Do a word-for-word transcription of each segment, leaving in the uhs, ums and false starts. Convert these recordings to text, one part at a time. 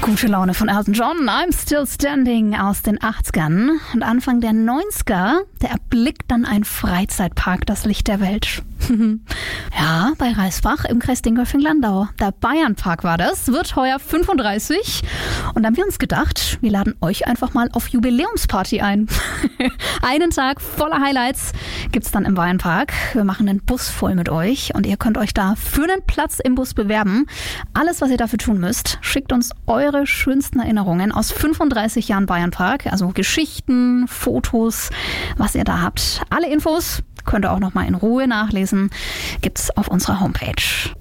Gute Laune von Elton John, I'm Still Standing aus den achtzigern. Und Anfang der neunziger, da erblickt dann ein Freizeitpark das Licht der Welt. Ja, bei Reisbach im Kreis Dingolfing-Landau. Der Bayernpark war das, wird heuer fünfunddreißig. Und da haben wir uns gedacht, wir laden euch einfach mal auf Jubiläumsparty ein. Einen Tag voller Highlights gibt's dann im Bayernpark. Wir machen den Bus voll mit euch und ihr könnt euch da für einen Platz im Bus bewerben. Alles, was ihr dafür tun müsst, schickt uns eure schönsten Erinnerungen aus fünfunddreißig Jahren Bayernpark. Also Geschichten, Fotos, was ihr da habt. Alle Infos könnt ihr auch noch mal in Ruhe nachlesen. Gibt's auf unserer Homepage.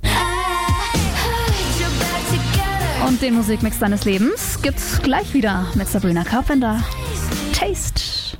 Und den Musikmix deines Lebens gibt's gleich wieder mit Sabrina Carpenter. Taste.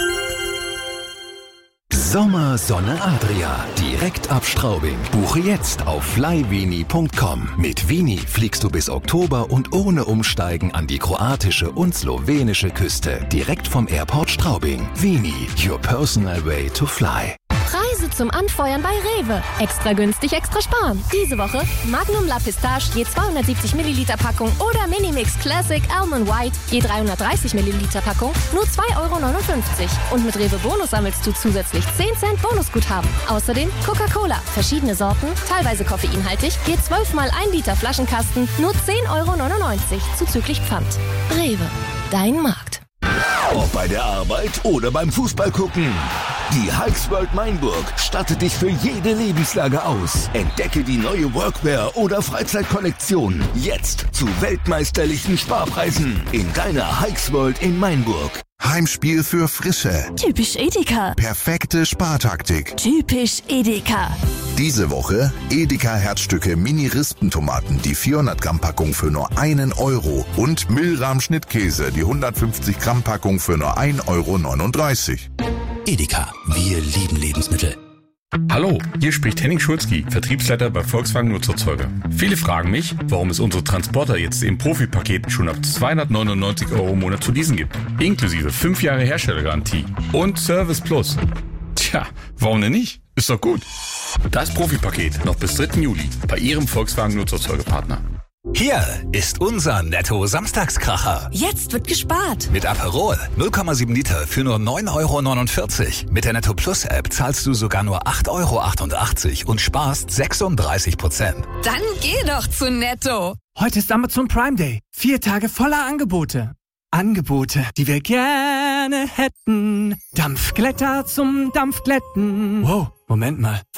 Sommer Sonne Adria. Direkt ab Straubing. Buche jetzt auf flyvini punkt com. Mit Vini fliegst du bis Oktober und ohne Umsteigen an die kroatische und slowenische Küste. Direkt vom Airport Straubing. Vini, your personal way to fly. Preise zum Anfeuern bei Rewe. Extra günstig, extra sparen. Diese Woche Magnum La Pistache je zweihundertsiebzig Milliliter Packung oder Minimix Classic Almond White je dreihundertdreißig Milliliter Packung nur zwei Euro neunundfünfzig. Und mit Rewe Bonus sammelst du zusätzlich zehn Cent Bonusguthaben. Außerdem Coca-Cola, verschiedene Sorten, teilweise koffeinhaltig, je zwölf mal ein Liter Flaschenkasten, nur zehn Euro neunundneunzig zuzüglich Pfand. Rewe, dein Markt. Ob bei der Arbeit oder beim Fußball gucken. Die Hikes World Mainburg stattet dich für jede Lebenslage aus. Entdecke die neue Workwear- oder Freizeitkollektion. Jetzt zu weltmeisterlichen Sparpreisen in deiner Hikes World in Mainburg. Heimspiel für Frische. Typisch Edeka. Perfekte Spartaktik. Typisch Edeka. Diese Woche Edeka Herzstücke Mini-Rispentomaten, die vierhundert Gramm Packung für nur einen Euro. Und Milram Schnittkäse, die hundertfünfzig Gramm Packung für nur ein Euro neununddreißig. Edeka, wir lieben Lebensmittel. Hallo, hier spricht Henning Schulzki, Vertriebsleiter bei Volkswagen Nutzerzeuger. Viele fragen mich, warum es unsere Transporter jetzt im Profi-Paket schon ab zweihundertneunundneunzig Euro im Monat zu leasen gibt. Inklusive fünf Jahre Herstellergarantie und Service Plus. Tja, warum denn nicht? Ist doch gut. Das Profi-Paket noch bis dritten Juli bei Ihrem Volkswagen Nutzerzeugerpartner. Hier ist unser Netto-Samstagskracher. Jetzt wird gespart. Mit Aperol null Komma sieben Liter für nur neun Euro neunundvierzig. Mit der Netto Plus App zahlst du sogar nur acht Euro achtundachtzig und sparst sechsunddreißig Prozent. Dann geh doch zu Netto. Heute ist Amazon Prime Day. Vier Tage voller Angebote. Angebote, die wir gerne hätten. Dampfglätter zum Dampfglätten. Wow, Moment mal.